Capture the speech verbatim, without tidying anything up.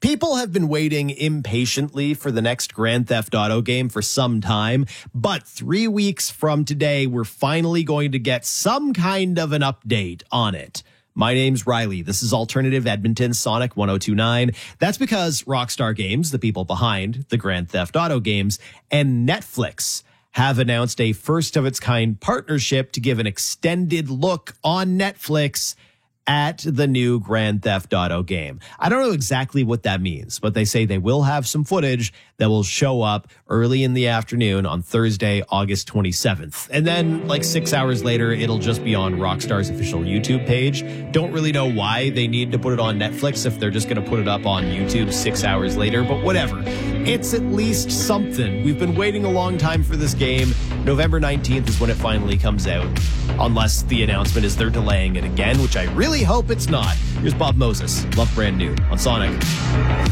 People have been waiting impatiently for the next Grand Theft Auto game for some time, but three weeks from today, we're finally going to get some kind of an update on it. My name's Riley. This is Alternative Edmonton Sonic one oh two nine. That's because Rockstar Games, the people behind the Grand Theft Auto games, and Netflix have announced a first-of-its-kind partnership to give an extended look on Netflix at the new Grand Theft Auto game. I don't know exactly what that means, but they say they will have some footage that will show up early in the afternoon on Thursday, August twenty-seventh. And then like six hours later, it'll just be on Rockstar's official YouTube page. Don't really know why they need to put it on Netflix if they're just going to put it up on YouTube six hours later, but whatever. It's at least something. We've been waiting a long time for this game. November nineteenth is when it finally comes out, unless the announcement is they're delaying it again, which I really hope it's not. Here's Bob Moses, Love Brand New on Sonic.